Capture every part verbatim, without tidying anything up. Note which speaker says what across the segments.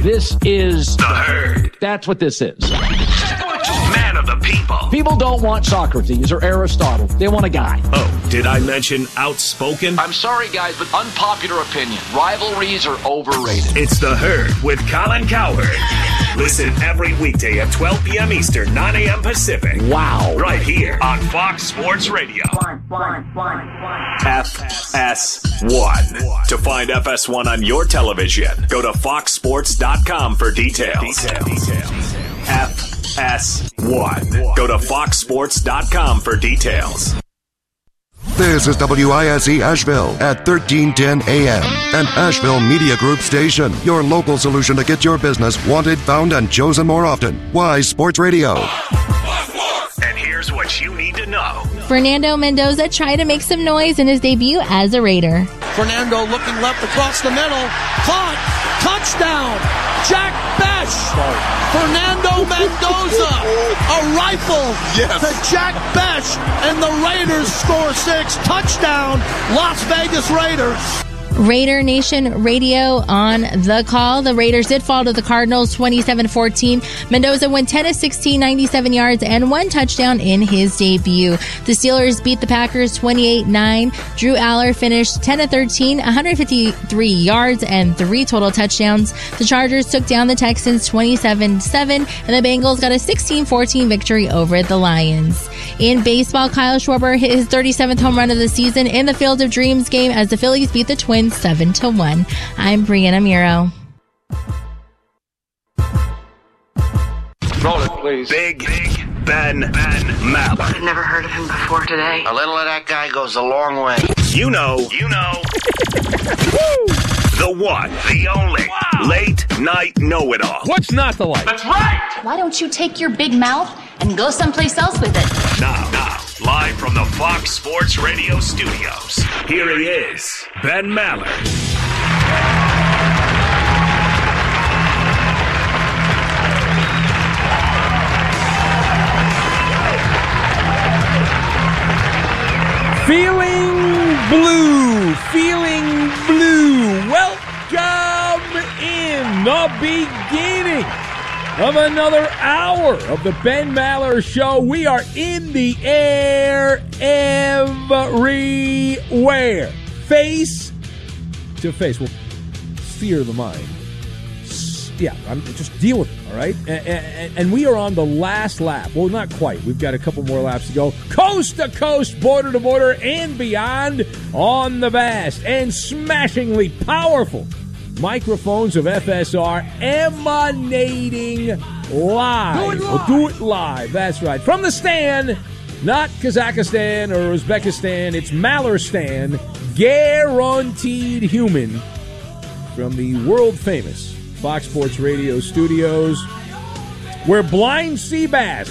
Speaker 1: This is
Speaker 2: The Herd.
Speaker 1: That's what this is.
Speaker 2: Man of the people.
Speaker 1: People don't want Socrates or Aristotle. They want a guy.
Speaker 2: Oh, did I mention outspoken?
Speaker 1: I'm sorry, guys, but unpopular opinion. Rivalries are overrated.
Speaker 2: It's The Herd with Colin Cowherd. Listen every weekday at twelve p.m. Eastern, nine a.m. Pacific.
Speaker 1: Wow.
Speaker 2: Right here on Fox Sports Radio. F S one. To find F S one on your television, go to fox sports dot com for details. F S one. Go to fox sports dot com for details.
Speaker 3: This is W I S E Asheville at thirteen ten A M, an Asheville Media Group station. Your local solution to get your business wanted, found, and chosen more often. Wise Sports Radio.
Speaker 2: And here's what you need to know.
Speaker 4: Fernando Mendoza tried to make some noise in his debut as a Raider.
Speaker 5: Fernando looking left across the middle. Caught. Touchdown. Jack Bech. Fernando Mendoza. A rifle yes. to Jack Bech. And the Raiders score six. Touchdown. Las Vegas Raiders.
Speaker 4: Raider Nation Radio on the call. The Raiders did fall to the Cardinals twenty-seven fourteen. Mendoza went ten of sixteen, ninety-seven yards, and one touchdown in his debut. The Steelers beat the Packers twenty-eight nine. Drew Aller finished ten of thirteen, one hundred fifty-three yards, and three total touchdowns. The Chargers took down the Texans twenty-seven seven, and the Bengals got a sixteen fourteen victory over the Lions. In baseball, Kyle Schwarber hit his thirty-seventh home run of the season in the Field of Dreams game as the Phillies beat the Twins seven to one. I'm Brianna Muro.
Speaker 2: Roll it, please. Big, big Ben, Ben Maller.
Speaker 6: I've never heard of him before today.
Speaker 7: A little of that guy goes a long way.
Speaker 2: You know, you know. The one, the only, wow. Late night know-it-all.
Speaker 8: What's not to like?
Speaker 2: That's right!
Speaker 9: Why don't you take your big mouth and go someplace else with it?
Speaker 2: Now, now, live from the Fox Sports Radio studios, here he is, Ben Maller.
Speaker 8: Feeling blue, feeling blue. Welcome in the beginning of another hour of the Ben Maller Show. We are in the air everywhere. Face to face. Well, fear of the mind. Yeah, I'm just deal with it, all right? And, and, and we are on the last lap. Well, not quite. We've got a couple more laps to go. Coast to coast, border to border, and beyond on the vast and smashingly powerful microphones of F S R emanating live. Do it live. We'll do it live. That's right. From the stand, not Kazakhstan or Uzbekistan. It's Mallerstan, guaranteed human, from the world-famous Fox Sports Radio studios, where Blind Seabass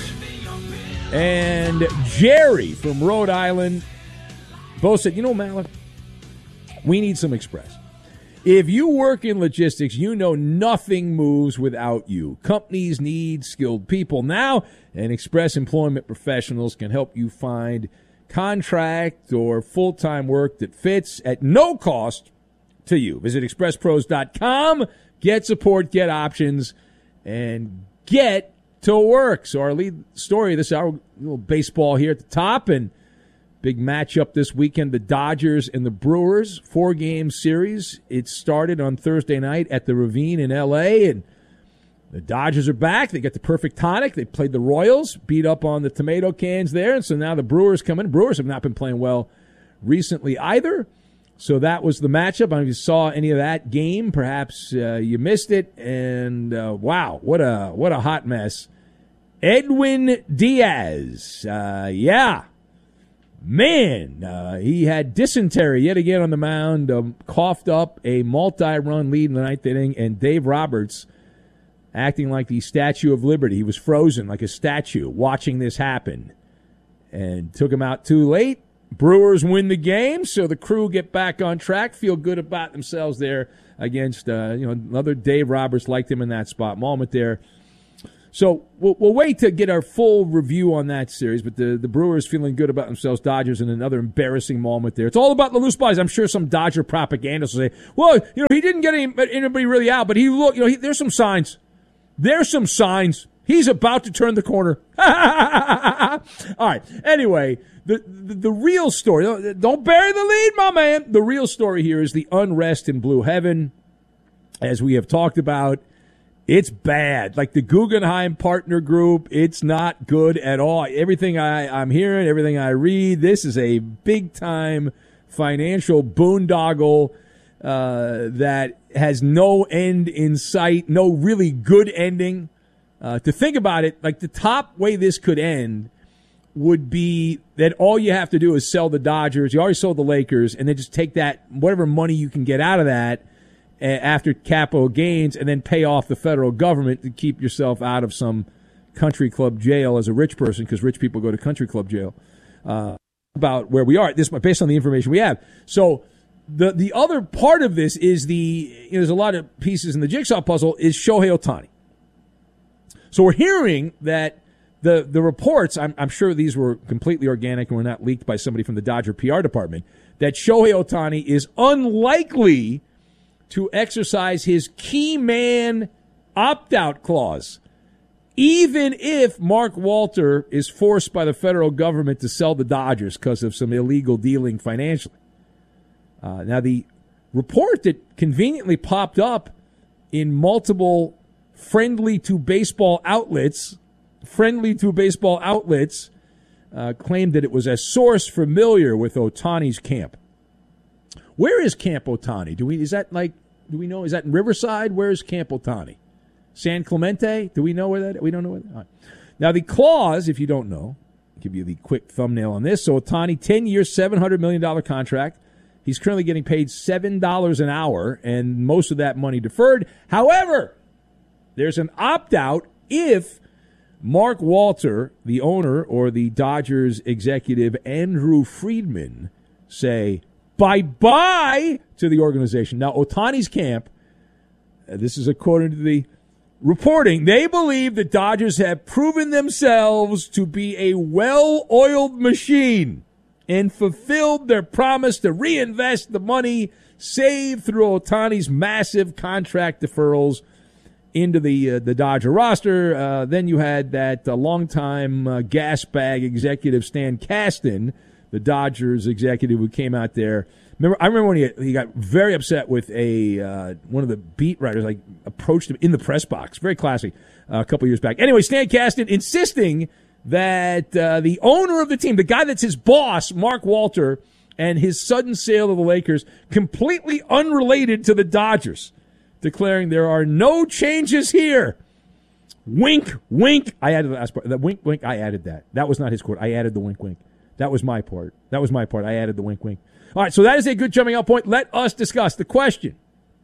Speaker 8: and Jerry from Rhode Island both said, you know, Maller, we need some Express. If you work in logistics, you know nothing moves without you. Companies need skilled people now, and Express Employment Professionals can help you find contract or full-time work that fits at no cost to you. Visit express pros dot com. Get support, get options, and get to work. So our lead story this hour, a little baseball here at the top, and big matchup this weekend, the Dodgers and the Brewers, four-game series. It started on Thursday night at the Ravine in L A, and the Dodgers are back. They got the perfect tonic. They played the Royals, beat up on the tomato cans there, and so now the Brewers come in. Brewers have not been playing well recently either. So that was the matchup. I don't know if you saw any of that game. Perhaps uh, you missed it. And, uh, wow, what a what a hot mess. Edwin Diaz. Uh, yeah. Man, uh, he had dysentery yet again on the mound, um, coughed up a multi-run lead in the ninth inning, and Dave Roberts, acting like the Statue of Liberty. He was frozen like a statue watching this happen, and took him out too late. Brewers win the game, so the crew get back on track, feel good about themselves there against, uh, you know, another Dave Roberts. Liked him in that spot moment there. So we'll, we'll wait to get our full review on that series, but the, the Brewers feeling good about themselves. Dodgers in another embarrassing moment there. It's all about the loose bodies. I'm sure some Dodger propagandists will say, well, you know, he didn't get any, anybody really out, but he look, you know, he, there's some signs. There's some signs. He's about to turn the corner. All right. Anyway, the, the the real story, don't bury the lead, my man. The real story here is the unrest in Blue Heaven, as we have talked about. It's bad. Like the Guggenheim Partner Group, it's not good at all. Everything I, I'm hearing, everything I read, this is a big-time financial boondoggle uh, that has no end in sight, no really good ending. Uh, to think about it, like the top way this could end would be that all you have to do is sell the Dodgers. You already sold the Lakers, and then just take that, whatever money you can get out of that, after capital gains, and then pay off the federal government to keep yourself out of some country club jail as a rich person, because rich people go to country club jail. Uh, about where we are, this based on the information we have. So the the other part of this is the you know, there's a lot of pieces in the jigsaw puzzle is Shohei Ohtani. So we're hearing that the the reports, I'm, I'm sure these were completely organic and were not leaked by somebody from the Dodger P R department, that Shohei Ohtani is unlikely to exercise his key man opt-out clause, even if Mark Walter is forced by the federal government to sell the Dodgers because of some illegal dealing financially. Uh, now, the report that conveniently popped up in multiple friendly-to-baseball outlets, friendly-to-baseball outlets, uh, claimed that it was a source familiar with Ohtani's camp. Where is Camp Ohtani? Do we is that like do we know is that in Riverside? Where is Camp Ohtani? San Clemente? Do we know where that? We don't know where that. All right. Now the clause, if you don't know, I'll give you the quick thumbnail on this. So Ohtani, ten years, seven hundred million dollar contract. He's currently getting paid seven dollars an hour, and most of that money deferred. However, there's an opt out if Mark Walter, the owner, or the Dodgers executive Andrew Friedman say bye-bye to the organization. Now, Ohtani's camp, uh, this is according to the reporting, they believe the Dodgers have proven themselves to be a well-oiled machine and fulfilled their promise to reinvest the money saved through Ohtani's massive contract deferrals into the uh, the Dodger roster. Uh, then you had that uh, longtime uh, gas bag executive Stan Kasten, the Dodgers executive who came out there. Remember, I remember when he he got very upset with a uh, one of the beat writers, like approached him in the press box. Very classy. Uh, a couple years back. Anyway, Stan Kasten insisting that uh, the owner of the team, the guy that's his boss, Mark Walter, and his sudden sale of the Lakers, completely unrelated to the Dodgers, declaring there are no changes here. Wink, wink. I added the last part. The wink, wink. I added that. That was not his quote. I added the wink, wink. That was my part. That was my part. I added the wink, wink. All right, so that is a good jumping off point. Let us discuss the question.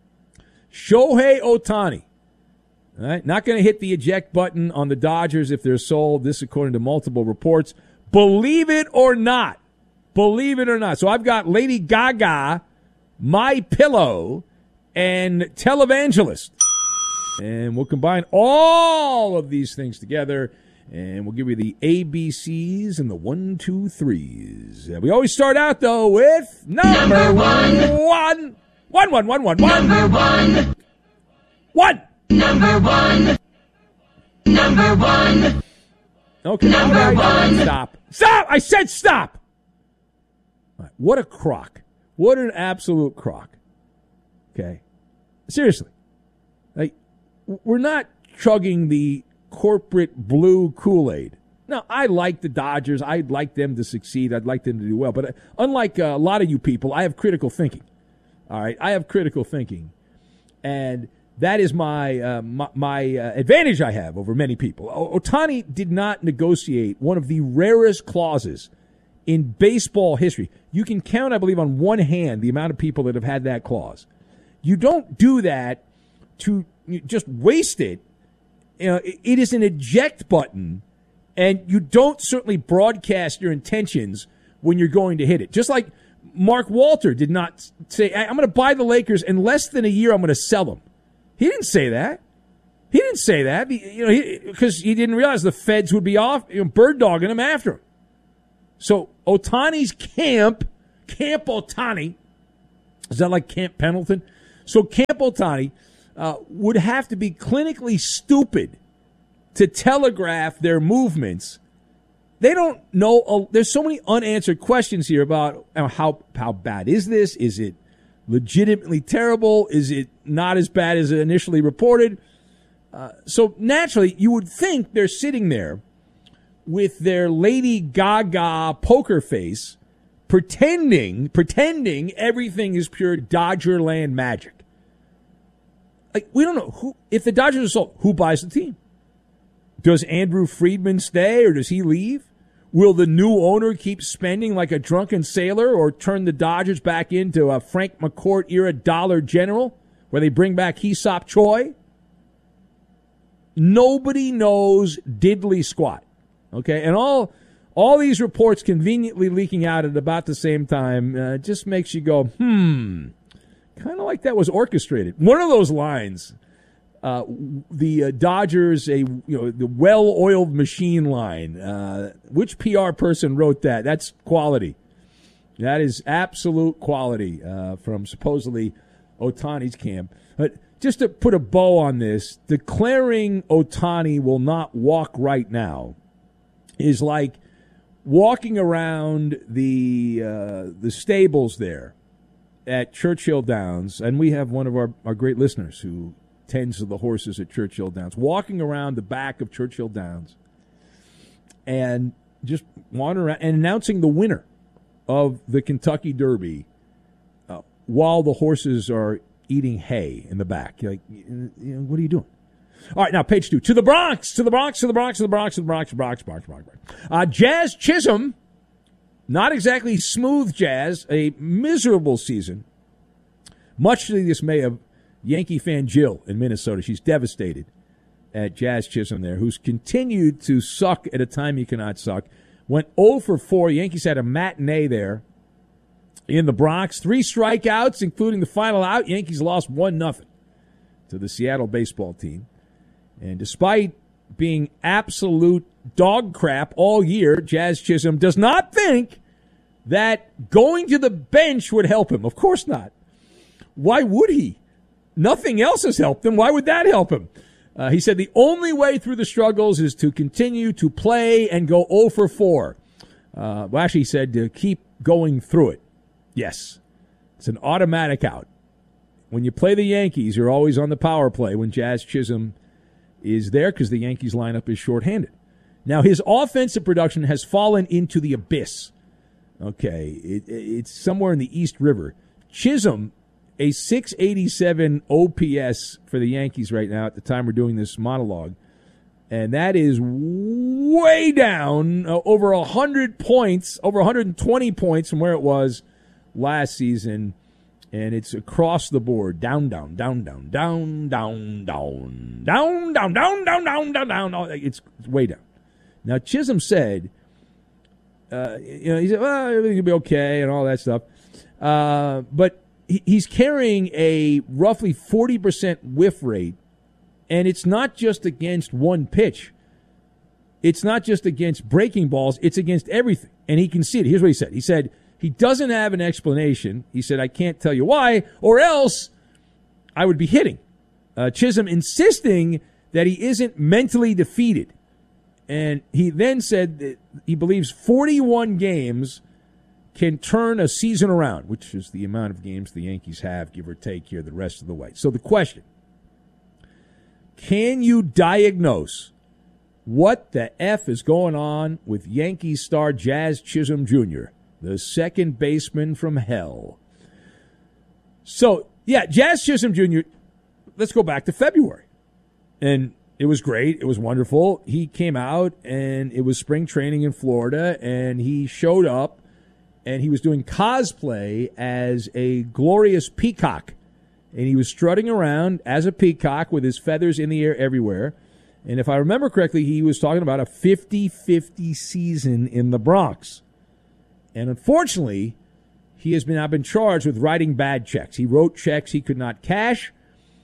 Speaker 8: Shohei Ohtani. All right, not going to hit the eject button on the Dodgers if they're sold. This according to multiple reports. Believe it or not. Believe it or not. So I've got Lady Gaga, My Pillow, and Televangelist. And we'll combine all of these things together, and we'll give you the A B Cs and the one, two, threes. Uh, we always start out, though, with number, number one. one. One, one, one, one, one.
Speaker 10: Number one.
Speaker 8: One.
Speaker 10: Number one. Number one.
Speaker 8: Okay.
Speaker 10: Number
Speaker 8: all right,
Speaker 10: one.
Speaker 8: All right, stop. Stop! I said stop! All right, what a crock. What an absolute crock. Okay. Seriously. Like, we're not chugging the corporate blue Kool-Aid. Now, I like the Dodgers. I'd like them to succeed. I'd like them to do well. But unlike uh, a lot of you people, I have critical thinking. All right? I have critical thinking. And that is my uh, my, my uh, advantage I have over many people. O- Ohtani did not negotiate one of the rarest clauses in baseball history. You can count, I believe, on one hand the amount of people that have had that clause. You don't do that to just waste it. You know, it is an eject button, and you don't certainly broadcast your intentions when you're going to hit it. Just like Mark Walter did not say, I'm going to buy the Lakers in less than a year, I'm going to sell them. He didn't say that. He didn't say that, he, you know, because he, he didn't realize the feds would be off, you know, bird dogging him after him. So Ohtani's camp, Camp Ohtani, is that like Camp Pendleton? So Camp Ohtani uh, would have to be clinically stupid to telegraph their movements. They don't know. Uh, there's so many unanswered questions here about uh, how how bad is this? Is it legitimately terrible? Is it not as bad as initially reported? Uh, so naturally, you would think they're sitting there with their Lady Gaga poker face, pretending, pretending everything is pure Dodgerland magic. Like, we don't know who. If the Dodgers are sold, who buys the team? Does Andrew Friedman stay or does he leave? Will the new owner keep spending like a drunken sailor or turn the Dodgers back into a Frank McCourt era Dollar General where they bring back Aesop Choi? Nobody knows diddly squat. Okay, and all all these reports conveniently leaking out at about the same time uh, just makes you go, hmm, kind of like that was orchestrated. One of those lines, uh, the uh, Dodgers, a you know the well-oiled machine line. Uh, which P R person wrote that? That's quality. That is absolute quality uh, from supposedly Ohtani's camp. But just to put a bow on this, declaring Ohtani will not walk right now is like walking around the uh, the stables there at Churchill Downs, and we have one of our, our great listeners who tends to the horses at Churchill Downs, walking around the back of Churchill Downs and just wandering around and announcing the winner of the Kentucky Derby uh, while the horses are eating hay in the back. You're like, you know, what are you doing? All right, now page two. To the Bronx, to the Bronx, to the Bronx, to the Bronx, to the Bronx, to the Bronx, Bronx, Bronx, Bronx. Uh, Jazz Chisholm, not exactly smooth Jazz, a miserable season. Much to the dismay of Yankee fan Jill in Minnesota. She's devastated at Jazz Chisholm there, who's continued to suck at a time he cannot suck. Went oh for four. Yankees had a matinee there in the Bronx. Three strikeouts, including the final out. Yankees lost one nothing to the Seattle baseball team. And despite being absolute dog crap all year, Jazz Chisholm does not think that going to the bench would help him. Of course not. Why would he? Nothing else has helped him. Why would that help him? Uh, he said the only way through the struggles is to continue to play and go oh for four. Uh, well, actually, he said to keep going through it. Yes, it's an automatic out. When you play the Yankees, you're always on the power play when Jazz Chisholm is there because the Yankees lineup is shorthanded. Now, his offensive production has fallen into the abyss. Okay, it, it's somewhere in the East River. Chisholm, a six eighty-seven O P S for the Yankees right now at the time we're doing this monologue, and that is way down, uh, over one hundred points, over one hundred twenty points from where it was last season. And it's across the board. Down, down, down, down, down, down, down, down, down, down, down, down, down, down. It's, it's way down. Now, Chisholm said, uh, you know, he said, well, everything will be okay and all that stuff. Uh, but he, he's carrying a roughly forty percent whiff rate, and it's not just against one pitch. It's not just against breaking balls. It's against everything. And he can see it. Here's what he said. He said, he doesn't have an explanation. He said, I can't tell you why, or else I would be hitting. Uh, Chisholm insisting that he isn't mentally defeated. And he then said that he believes forty-one games can turn a season around, which is the amount of games the Yankees have, give or take, here the rest of the way. So the question, can you diagnose what the F is going on with Yankees star Jazz Chisholm Junior, the second baseman from hell? So, yeah, Jazz Chisholm Junior, let's go back to February. And it was great. It was wonderful. He came out, and it was spring training in Florida, and he showed up, and he was doing cosplay as a glorious peacock. And he was strutting around as a peacock with his feathers in the air everywhere. And if I remember correctly, he was talking about a fifty-fifty season in the Bronx. And unfortunately, he has been, now been charged with writing bad checks. He wrote checks he could not cash,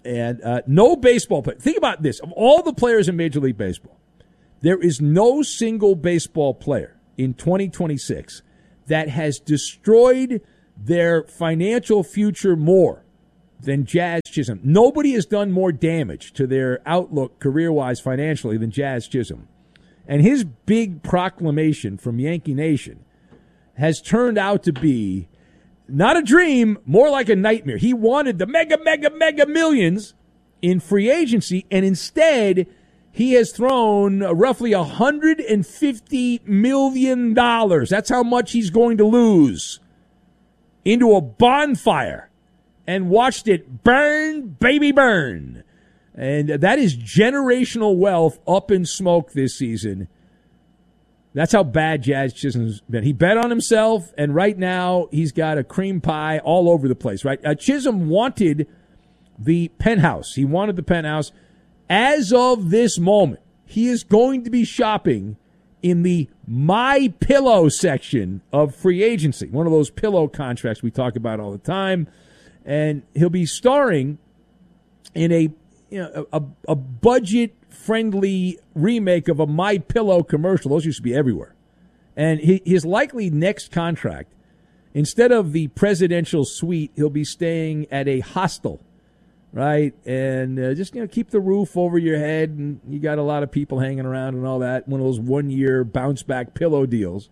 Speaker 8: And uh, no baseball player. Think about this. Of all the players in Major League Baseball, there is no single baseball player in twenty twenty-six that has destroyed their financial future more than Jazz Chisholm. Nobody has done more damage to their outlook career-wise financially than Jazz Chisholm. And his big proclamation from Yankee Nation has turned out to be not a dream, more like a nightmare. He wanted the mega, mega, mega millions in free agency, and instead he has thrown roughly one hundred fifty million dollars. That's how much he's going to lose into a bonfire and watched it burn, baby, burn. And that is generational wealth up in smoke this season. That's how bad Jazz Chisholm's been. He bet on himself, and right now he's got a cream pie all over the place, right? Uh, Chisholm wanted the penthouse. He wanted the penthouse. As of this moment, he is going to be shopping in the My Pillow section of free agency, one of those pillow contracts we talk about all the time. And he'll be starring in a you know a, a budget-friendly remake of a My Pillow commercial. Those used to be everywhere. And he, his likely next contract, instead of the presidential suite, he'll be staying at a hostel, right? And uh, just you know keep the roof over your head, and you got a lot of people hanging around and all that. One of those one-year bounce-back pillow deals.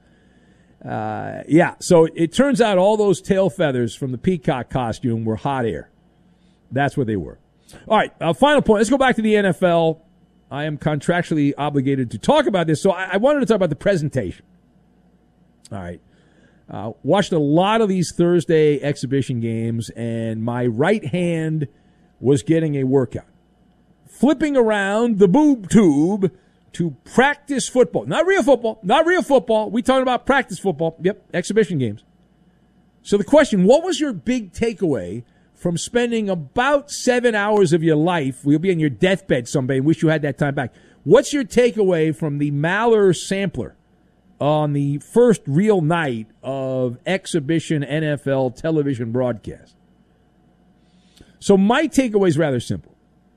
Speaker 8: Uh, yeah, so it turns out all those tail feathers from the peacock costume were hot air. That's what they were. All right, uh, final point. Let's go back to the N F L. I am contractually obligated to talk about this, so I, I wanted to talk about the presentation. All right. Uh, watched a lot of these Thursday exhibition games, and my right hand was getting a workout. Flipping around the boob tube to practice football. Not real football. Not real football. We talking about practice football. Yep, exhibition games. So the question, what was your big takeaway from spending about seven hours of your life? We'll be on your deathbed someday and wish you had that time back. What's your takeaway from the Maller sampler on the first real night of exhibition N F L television broadcast? So my takeaway is rather simple.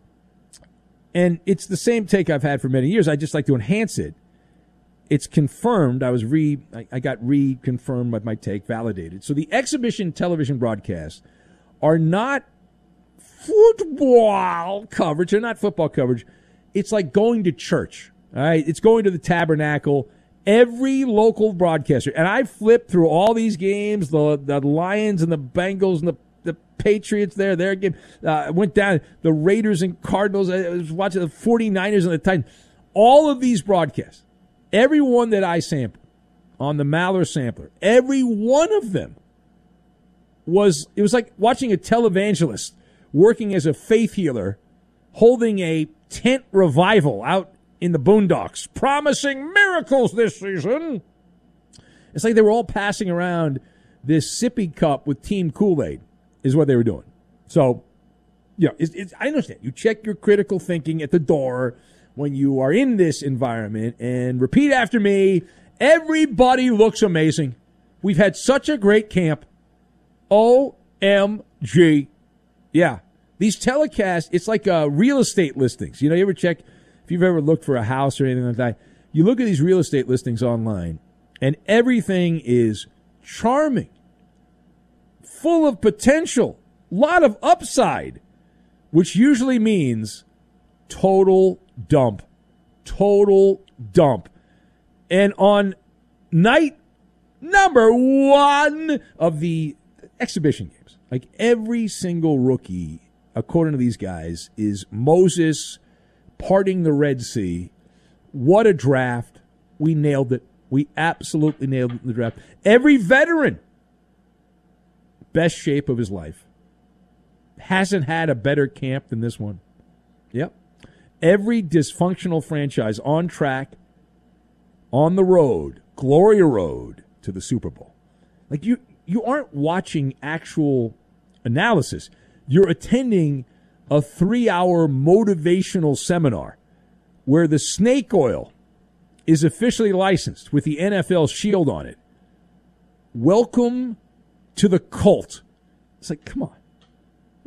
Speaker 8: And it's the same take I've had for many years. I just like to enhance it. It's confirmed. I was re, I, I got reconfirmed with my take, validated. So the exhibition television broadcasts are not football coverage. They're not football coverage. It's like going to church. All right, it's going to the tabernacle. Every local broadcaster, and I flipped through all these games, the the Lions and the Bengals and the the Patriots there, their game. Uh, went down, the Raiders and Cardinals. I was watching the 49ers and the Titans. All of these broadcasts, every one that I sampled on the Maller sampler, every one of them was, it was like watching a televangelist working as a faith healer, holding a tent revival out in the boondocks, promising miracles this season. It's like they were all passing around this sippy cup with Team Kool-Aid. Is what they were doing. So, you know, it's, it's, I understand. You check your critical thinking at the door when you are in this environment, and repeat after me, everybody looks amazing. We've had such a great camp. O M G. Yeah. These telecasts, it's like uh, real estate listings. You know, you ever check, if you've ever looked for a house or anything like that, you look at these real estate listings online, and everything is charming, full of potential, lot of upside, which usually means total dump. Total dump. And on night number one of the exhibition games, like every single rookie, according to these guys, is Moses parting the Red Sea. What a draft. We nailed it. We absolutely nailed it in the draft. Every veteran, best shape of his life. Hasn't had a better camp than this one. Yep. Every dysfunctional franchise on track, on the road, Gloria Road to the Super Bowl. Like you, you aren't watching actual analysis. You're attending a three-hour motivational seminar where the snake oil is officially licensed with the N F L shield on it. Welcome to the cult. It's like, come on.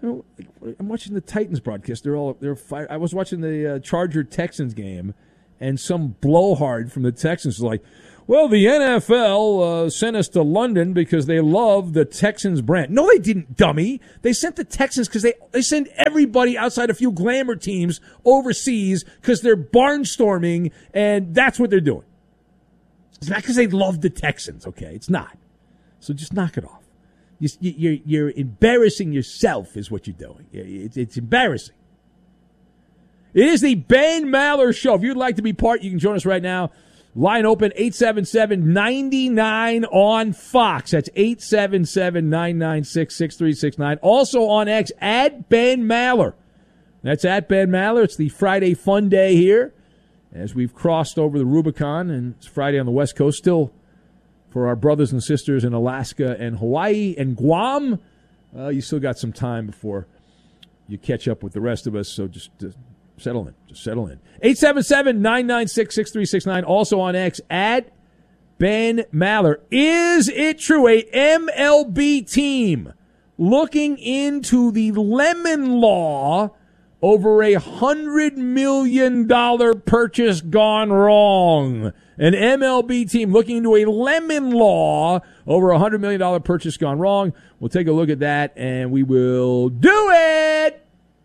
Speaker 8: I'm watching the Titans broadcast. They're all they're fire. I was watching the uh, Charger Texans game, and some blowhard from the Texans was like, "Well, the N F L uh, sent us to London because they love the Texans brand." No, they didn't, dummy. They sent the Texans because they they send everybody outside a few glamour teams overseas because they're barnstorming, and that's what they're doing. It's not because they love the Texans. Okay, it's not. So just knock it off. You, you're, you're embarrassing yourself is what you're doing. It's, it's embarrassing. It is the Ben Maller Show. If you'd like to be part, you can join us right now. Line open, eight seven seven, nine nine on Fox. That's eight seven seven, nine nine six, six three six nine. Also on X, at Ben Maller. That's at Ben Maller. It's the Friday fun day here as we've crossed over the Rubicon, and it's Friday on the West Coast. Still, for our brothers and sisters in Alaska and Hawaii and Guam, uh, you still got some time before you catch up with the rest of us, so just uh, settle in. Just settle in. eight seven seven, nine nine six, six three six nine. Also on X, at Ben Maller. Is it true a M L B team looking into the lemon law over a one hundred million dollars purchase gone wrong? An M L B team looking into a lemon law over a one hundred million dollars purchase gone wrong. We'll take a look at that, and we will do it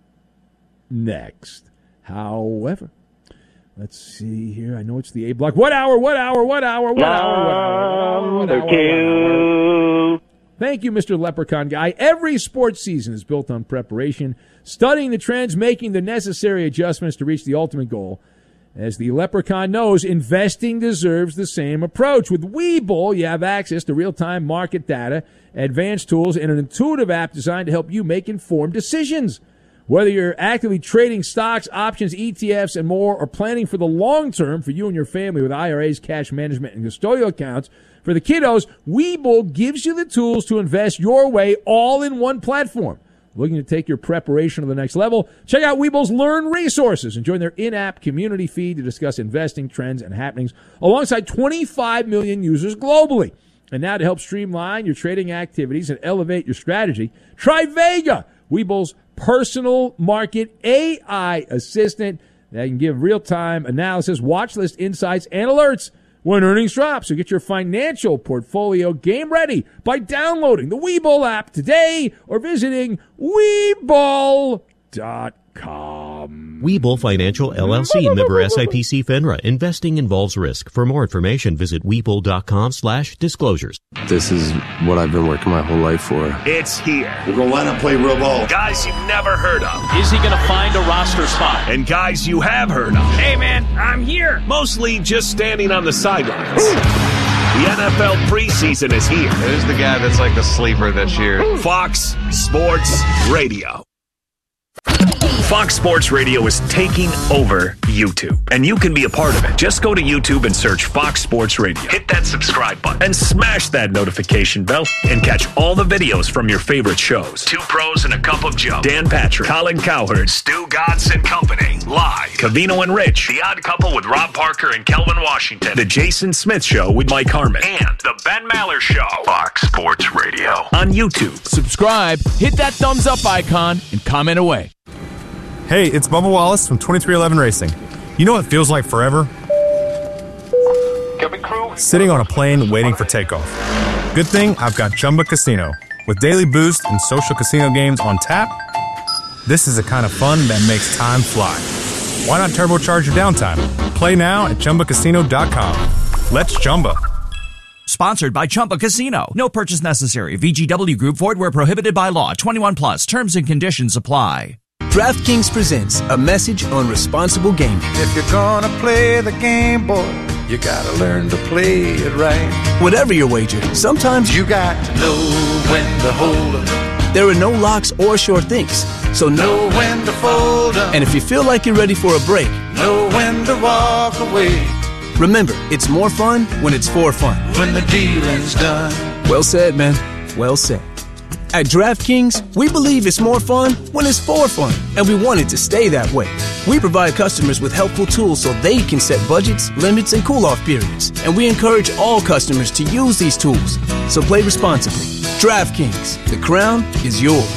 Speaker 8: next. However, let's see here. I know it's the A block. What hour? What hour? What hour? What hour? What hour? What hour? What hour? Thank you, Mister Leprechaun Guy. Every sports season is built on preparation, studying the trends, making the necessary adjustments to reach the ultimate goal. As the Leprechaun knows, investing deserves the same approach. With Webull, you have access to real-time market data, advanced tools, and an intuitive app designed to help you make informed decisions. Whether you're actively trading stocks, options, E T Fs, and more, or planning for the long term for you and your family with I R As, cash management, and custodial accounts, for the kiddos, Webull gives you the tools to invest your way all in one platform. Looking to take your preparation to the next level? Check out Webull's Learn Resources and join their in-app community feed to discuss investing trends and happenings alongside twenty-five million users globally. And now to help streamline your trading activities and elevate your strategy, try Vega, Webull's personal market A I assistant that can give real-time analysis, watch list insights, and alerts when earnings drop. So get your financial portfolio game ready by downloading the Webull app today or visiting Webull dot com.
Speaker 11: Webull Financial L L C, member S I P C FINRA. Investing involves risk. For more information, visit Webull dot com slash disclosures.
Speaker 12: This is what I've been working my whole life for.
Speaker 2: It's here.
Speaker 13: We're going to line up, play real ball.
Speaker 2: Guys you've never heard of.
Speaker 1: Is he going to find a roster spot?
Speaker 2: And guys you have heard of.
Speaker 1: Hey, man, I'm here.
Speaker 2: Mostly just standing on the sidelines. The N F L preseason is here.
Speaker 14: Who's the guy that's like the sleeper this year?
Speaker 2: Fox Sports Radio. Fox Sports Radio is taking over YouTube, and you can be a part of it. Just go to YouTube and search Fox Sports Radio. Hit that subscribe button and smash that notification bell and catch all the videos from your favorite shows. Two Pros and a Cup of Joe, Dan Patrick, Colin Cowherd, Stu Godson Company, Live, Covino and Rich, The Odd Couple with Rob Parker and Kelvin Washington, The Jason Smith Show with Mike Harmon, and The Ben Maller Show. Fox Sports Radio on YouTube.
Speaker 15: Subscribe, hit that thumbs up icon, and comment away.
Speaker 16: Hey, it's Bubba Wallace from twenty-three eleven Racing. You know what it feels like forever? Sitting on a plane waiting for takeoff. Good thing I've got Chumba Casino. With daily boost and social casino games on tap, this is the kind of fun that makes time fly. Why not turbocharge your downtime? Play now at Chumba Casino dot com. Let's Chumba.
Speaker 17: Sponsored by Chumba Casino. No purchase necessary. V G W Group. Void where prohibited by law. twenty-one plus. Terms and conditions apply.
Speaker 18: DraftKings presents a message on responsible gaming.
Speaker 19: If you're gonna play the game, boy, you gotta learn to play it right.
Speaker 18: Whatever your wager, sometimes
Speaker 19: you got to know when to hold 'em.
Speaker 18: There are no locks or sure things, so
Speaker 19: know when to fold 'em.
Speaker 18: And if you feel like you're ready for a break,
Speaker 19: know when to walk away.
Speaker 18: Remember, it's more fun when it's for fun.
Speaker 19: When the dealing's done.
Speaker 18: Well said, man. Well said. At DraftKings, we believe it's more fun when it's for fun, and we want it to stay that way. We provide customers with helpful tools so they can set budgets, limits, and cool-off periods, and we encourage all customers to use these tools. So play responsibly. DraftKings, the crown is yours.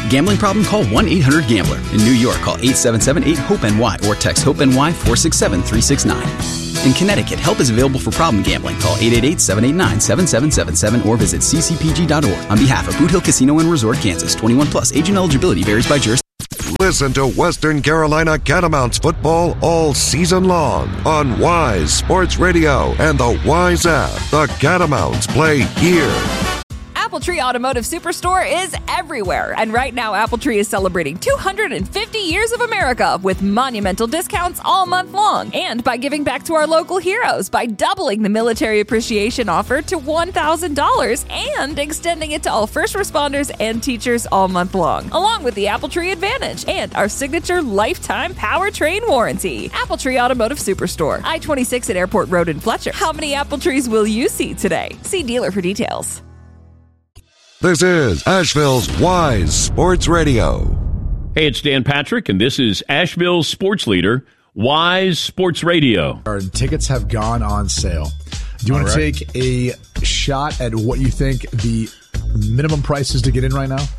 Speaker 13: Gambling problem? Call one eight hundred gambler. In New York, call eight seven seven eight hope N Y or text HOPE-NY four six seven three six nine. In Connecticut, help is available for problem gambling. Call eight eight eight, seven eight nine, seven seven seven seven or visit c c p g dot org. On behalf of Boot Hill Casino and Resort, Kansas, twenty-one plus, age and eligibility varies by jurisdiction.
Speaker 3: Listen to Western Carolina Catamounts football all season long on Wise Sports Radio and the Wise app. The Catamounts play here.
Speaker 20: AppleTree Automotive Superstore is everywhere. And right now, AppleTree is celebrating two hundred fifty years of America with monumental discounts all month long. And by giving back to our local heroes by doubling the military appreciation offer to one thousand dollars and extending it to all first responders and teachers all month long, along with the AppleTree Advantage and our signature lifetime powertrain warranty. AppleTree Automotive Superstore, I twenty-six at Airport Road in Fletcher. How many apple trees will you see today? See dealer for details.
Speaker 3: This is Asheville's Wise Sports Radio.
Speaker 21: Hey, it's Dan Patrick, and this is Asheville's sports leader, Wise Sports Radio.
Speaker 22: Our tickets have gone on sale. Do you want to
Speaker 21: right.
Speaker 22: take a shot at what you think the minimum price is to get in right now?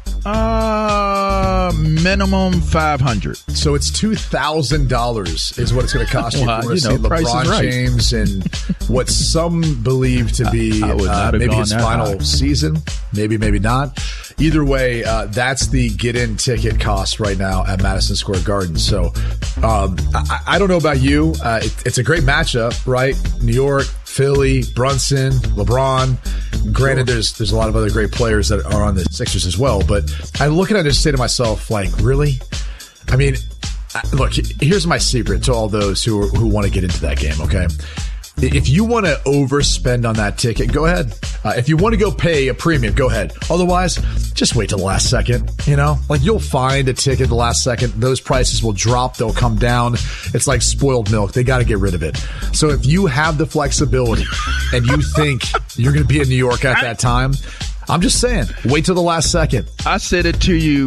Speaker 23: Uh, minimum five hundred.
Speaker 22: So it's two thousand dollars is what it's going to cost you
Speaker 23: well,
Speaker 22: to
Speaker 23: you
Speaker 22: see
Speaker 23: know,
Speaker 22: LeBron
Speaker 23: right.
Speaker 22: James and what some believe to be
Speaker 23: I, I would
Speaker 22: uh,
Speaker 23: not have
Speaker 22: maybe
Speaker 23: gone
Speaker 22: his
Speaker 23: that
Speaker 22: final
Speaker 23: high.
Speaker 22: season. Maybe, maybe not. Either way, uh, that's the get-in ticket cost right now at Madison Square Garden. So um, I, I don't know about you. Uh, it, it's a great matchup, right? New York, Philly, Brunson, LeBron. Granted, sure. there's there's a lot of other great players that are on the Sixers as well. But I look at it and just say to myself, like, really? I mean, look, here's my secret to all those who are, who want to get into that game, okay? If you want to overspend on that ticket, go ahead. Uh, if you want to go pay a premium, go ahead. Otherwise, just wait till the last second, you know? Like, you'll find a ticket the last second. Those prices will drop. They'll come down. It's like spoiled milk. They got to get rid of it. So if you have the flexibility and you think you're going to be in New York at that time, I'm just saying, wait till the last second.
Speaker 23: I said it to you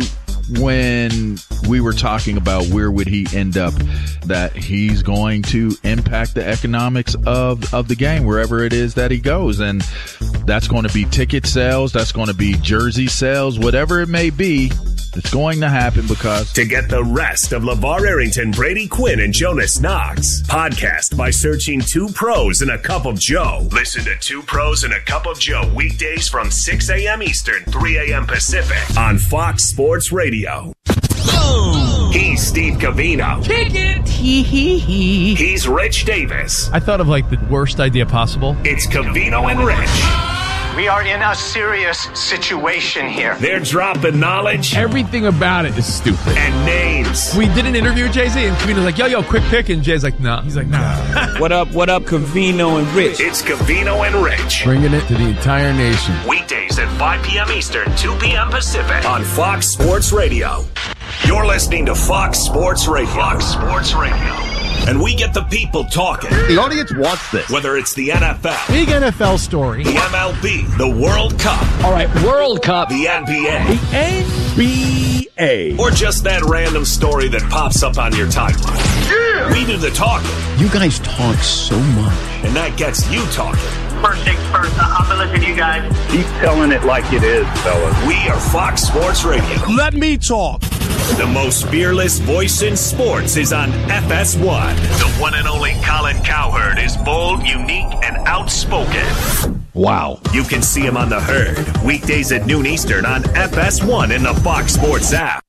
Speaker 23: when we were talking about where would he end up, that he's going to impact the economics of, of the game wherever it is that he goes. And that's going to be ticket sales. That's going to be jersey sales, whatever it may be. It's going to happen because...
Speaker 2: To get the rest of LeVar Arrington, Brady Quinn, and Jonas Knox, podcast by searching Two Pros and a Cup of Joe. Listen to Two Pros and a Cup of Joe weekdays from six a.m. Eastern, three a.m. Pacific on Fox Sports Radio. Oh. He's Steve Covino.
Speaker 24: Kick it! Hee hee hee.
Speaker 2: He's Rich Davis.
Speaker 24: I thought of like the worst idea possible.
Speaker 2: It's Covino and Rich.
Speaker 25: We are in a serious situation here.
Speaker 2: They're dropping knowledge.
Speaker 24: Everything about it is stupid.
Speaker 2: And names.
Speaker 24: We did an interview with Jay-Z, and Covino's like, yo, yo, quick pick. And Jay's like, nah. He's like, nah.
Speaker 26: What up, what up, Covino and Rich?
Speaker 2: It's Covino and Rich.
Speaker 24: Bringing it to the entire nation.
Speaker 2: Weekdays at five p.m. Eastern, two p.m. Pacific on Fox Sports Radio. You're listening to Fox Sports Radio. Fox Sports Radio. And we get the people talking.
Speaker 27: The audience wants this.
Speaker 2: Whether it's the N F L.
Speaker 24: Big N F L story.
Speaker 2: The M L B. The World Cup.
Speaker 24: All right, World Cup.
Speaker 2: The N B A.
Speaker 24: The N B A.
Speaker 2: Or just that random story that pops up on your timeline. Yeah! We do the talking.
Speaker 27: You guys talk so much.
Speaker 2: And that gets you talking.
Speaker 25: First things first, I'm going to listen to you guys.
Speaker 27: Keep telling it like it is, fellas.
Speaker 2: We are Fox Sports Radio.
Speaker 24: Let me talk.
Speaker 2: The most fearless voice in sports is on F S one. The one and only Colin Cowherd is bold, unique, and outspoken.
Speaker 27: Wow.
Speaker 2: You can see him on The Herd, weekdays at noon Eastern on F S one in the Fox Sports app.